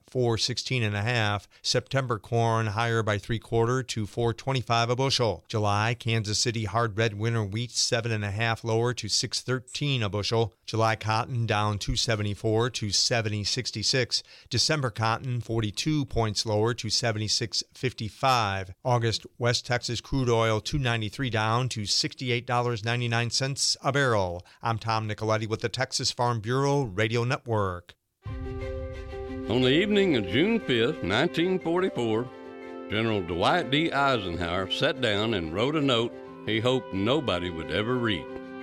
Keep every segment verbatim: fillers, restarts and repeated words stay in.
four sixteen and a half. September corn higher by three quarter to four twenty-five a bushel. July Kansas City hard red winter wheat seven and a half lower to six thirteen a bushel. July cotton down two seventy-four to seventy sixty-six. December cotton forty-two points lower to seventy-six fifty-five. August West Texas crude oil two ninety-three down to sixty-eight dollars and ninety-nine cents a barrel. I'm Tom Nicoletti with the Texas Farm Bureau Radio Network. On the evening of June fifth, nineteen forty-four, General Dwight D. Eisenhower sat down and wrote a note he hoped nobody would ever read.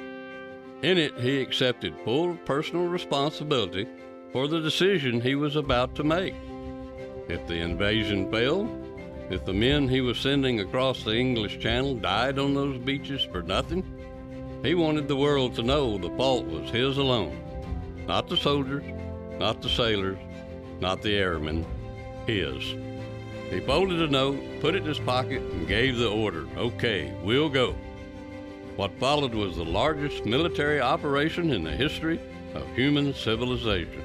In it, he accepted full personal responsibility for the decision he was about to make. If the invasion failed, if the men he was sending across the English Channel died on those beaches for nothing, he wanted the world to know the fault was his alone. Not the soldiers, not the sailors, not the airmen, his. He folded a note, put it in his pocket, and gave the order, "Okay, we'll go." What followed was the largest military operation in the history of human civilization.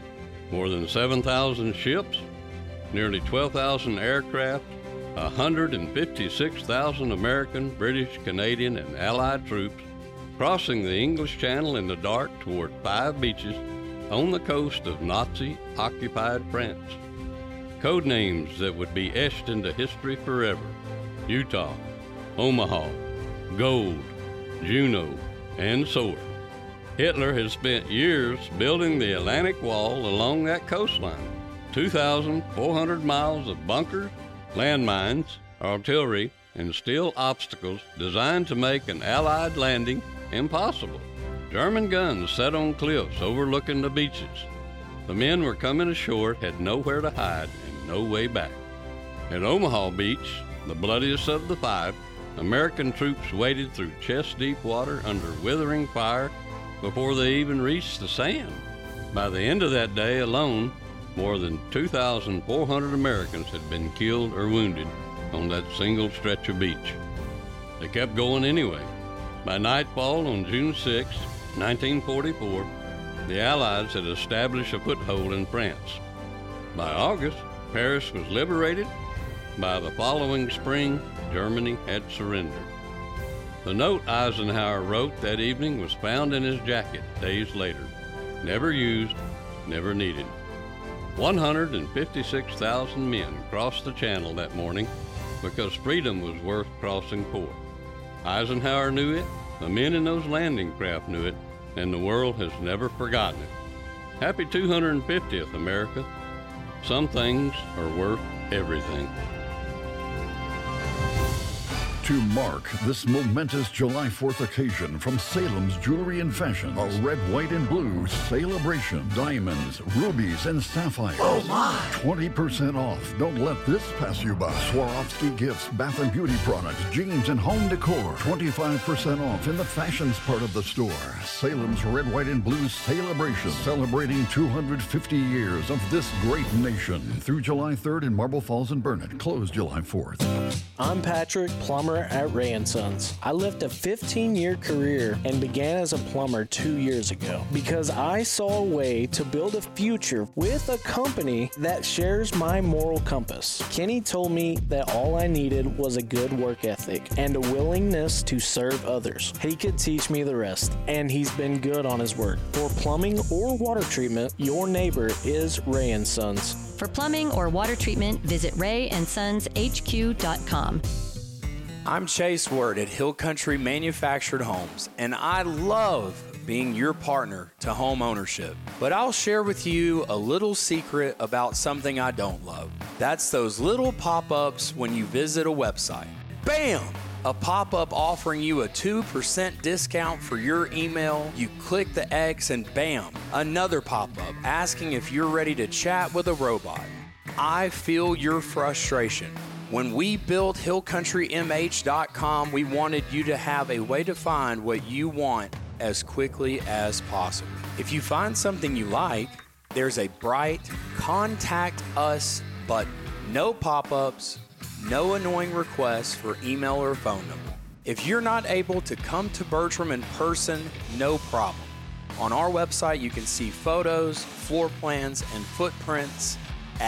More than seven thousand ships, nearly twelve thousand aircraft, one hundred fifty-six thousand American, British, Canadian, and Allied troops crossing the English Channel in the dark toward five beaches on the coast of Nazi-occupied France. Code names that would be etched into history forever: Utah, Omaha, Gold, Juno, and Sword. Hitler has spent years building the Atlantic Wall along that coastline. two thousand four hundred miles of bunkers, landmines, artillery, and steel obstacles designed to make an Allied landing impossible. German guns set on cliffs overlooking the beaches. The men were coming ashore, had nowhere to hide and no way back. At Omaha Beach, the bloodiest of the five, American troops waded through chest-deep water under withering fire before they even reached the sand. By the end of that day alone, more than two thousand four hundred Americans had been killed or wounded on that single stretch of beach. They kept going anyway. By nightfall on June sixth, nineteen forty-four, the Allies had established a foothold in France. By August, Paris was liberated. By the following spring, Germany had surrendered. The note Eisenhower wrote that evening was found in his jacket days later. Never used, never needed. one hundred fifty-six thousand men crossed the channel that morning because freedom was worth crossing for. Eisenhower knew it, the men in those landing craft knew it, and the world has never forgotten it. Happy two hundred fiftieth, America. Some things are worth everything. To mark this momentous July fourth occasion from Salem's Jewelry and Fashion, a red, white, and blue celebration. Diamonds, rubies, and sapphires. Oh, my! twenty percent off. Don't let this pass you by. Swarovski Gifts, bath and beauty products, jeans, and home decor. twenty-five percent off in the fashions part of the store. Salem's red, white, and blue celebration, celebrating two hundred fifty years of this great nation. Through July third in Marble Falls and Burnett. Closed July fourth. I'm Patrick, plumber at Ray and Sons. I left a fifteen-year career and began as a plumber two years ago because I saw a way to build a future with a company that shares my moral compass. Kenny told me that all I needed was a good work ethic and a willingness to serve others. He could teach me the rest, and he's been good on his word. For plumbing or water treatment, your neighbor is Ray and Sons. For plumbing or water treatment, visit ray and sons h q dot com. I'm Chase Word at Hill Country Manufactured Homes, and I love being your partner to home ownership. But I'll share with you a little secret about something I don't love. That's those little pop-ups when you visit a website. Bam! A pop-up offering you a two percent discount for your email. You click the X and bam, another pop-up asking if you're ready to chat with a robot. I feel your frustration. When we built hill country m h dot com, we wanted you to have a way to find what you want as quickly as possible. If you find something you like, there's a bright Contact Us button. No pop-ups, no annoying requests for email or phone number. If you're not able to come to Bertram in person, no problem. On our website, you can see photos, floor plans, and footprints